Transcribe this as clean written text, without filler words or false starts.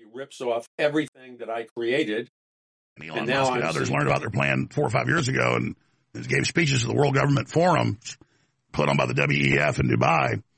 rips off everything that I created. And Elon Musk and others learned about their plan 4 or 5 years ago and gave speeches to the World Government Forum put on by the WEF in Dubai.